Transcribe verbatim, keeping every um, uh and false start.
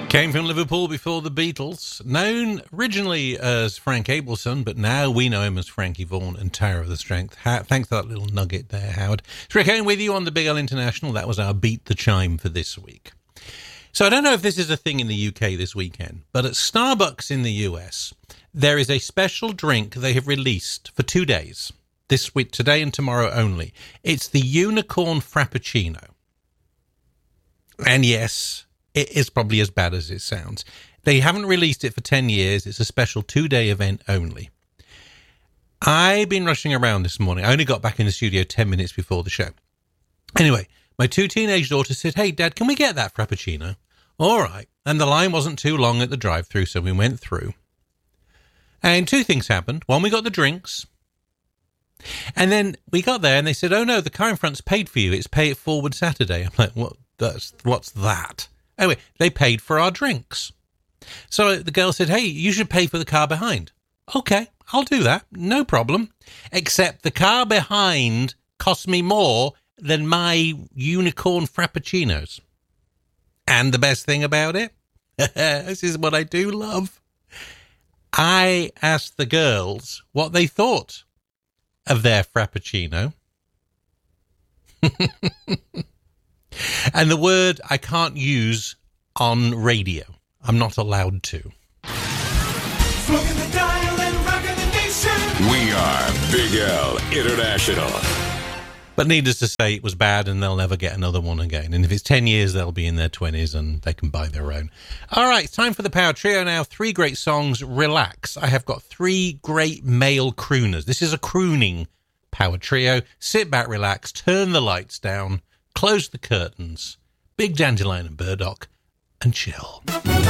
Came from Liverpool before the Beatles, known originally as Frank Abelson, but now we know him as Frankie Vaughan and Tower of the Strength. Ha- thanks for that little nugget there, Howard. It's Rick Owen with you on the Big L International. That was our Beat the Chime for this week. So I don't know if this is a thing in the U K this weekend, but at Starbucks in the U S, there is a special drink they have released for two days, this week, today and tomorrow only. It's the Unicorn Frappuccino. And yes, it is probably as bad as it sounds. They haven't released it for ten years. It's a special two-day event only. I've been rushing around this morning. I only got back in the studio ten minutes before the show. Anyway, my two teenage daughters said, "Hey, Dad, can we get that Frappuccino?" All right. And the line wasn't too long at the drive-thru, so we went through. And two things happened. One, we got the drinks. And then we got there and they said, "Oh, no, the car in front's paid for you. It's Pay It Forward Saturday." I'm like, what? That's, what's that? Anyway, they paid for our drinks. So the girl said, "Hey, you should pay for the car behind." Okay, I'll do that. No problem. Except the car behind cost me more than my unicorn frappuccinos. And the best thing about it, this is what I do love. I asked the girls what they thought of their frappuccino. And the word I can't use on radio. I'm not allowed to. Smoking the dial and rocking the nation. We are Big L International. But needless to say, it was bad and they'll never get another one again. And if it's ten years, they'll be in their twenties and they can buy their own. All right, it's time for the Power Trio now. Three great songs. Relax. I have got three great male crooners. This is a crooning Power Trio. Sit back, relax, turn the lights down. Close the curtains, Big Dandelion and Burdock, and chill.